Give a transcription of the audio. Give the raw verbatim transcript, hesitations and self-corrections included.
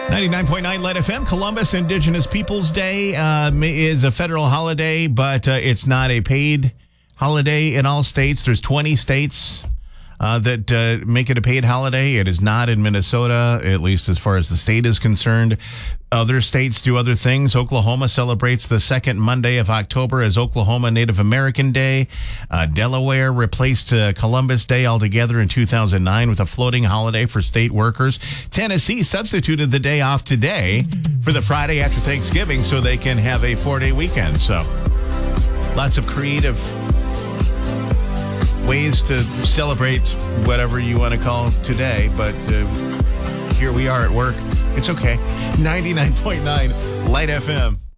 ninety-nine point nine Light F M, Columbus Indigenous Peoples Day uh, is a federal holiday, but uh, it's not a paid holiday in all states. There's twenty states uh, that uh, make it a paid holiday. It is not in Minnesota, at least as far as the state is concerned. Other states do other things. Oklahoma celebrates the second Monday of October as Oklahoma Native American Day. Uh, Delaware replaced uh, Columbus Day altogether in two thousand nine with a floating holiday for state workers. Tennessee substituted the day off today for the Friday after Thanksgiving so they can have a four-day weekend. So lots of creative ways to celebrate whatever you want to call today, but uh, here we are at work. It's okay. ninety-nine point nine Light F M.